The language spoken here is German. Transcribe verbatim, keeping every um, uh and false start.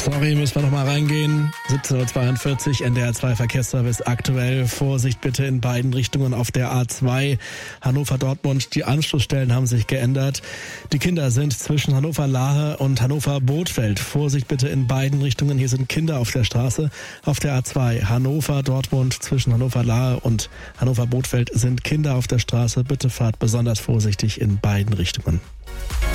Sorry, müssen wir noch mal reingehen. siebzehn Uhr zweiundvierzig, N D R zwei Verkehrsservice aktuell. Vorsicht bitte in beiden Richtungen auf der A zwei. Hannover-Dortmund, die Anschlussstellen haben sich geändert. Die Kinder sind zwischen Hannover-Lahe und Hannover-Bothfeld. Vorsicht bitte in beiden Richtungen. Hier sind Kinder auf der Straße. Auf der A zwei Hannover-Dortmund zwischen Hannover-Lahe und Hannover-Bothfeld sind Kinder auf der Straße. Bitte fahrt besonders vorsichtig in beiden Richtungen.